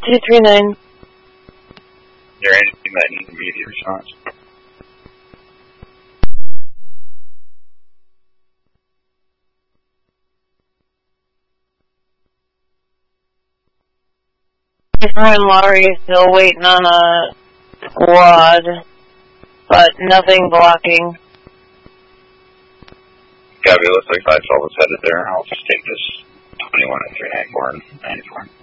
239. Is there anything that needs immediate response? Friend Laurie is still waiting on a squad, but nothing blocking. Gabby, looks like 512 is headed there. I'll just take this 21 and 394 and 94.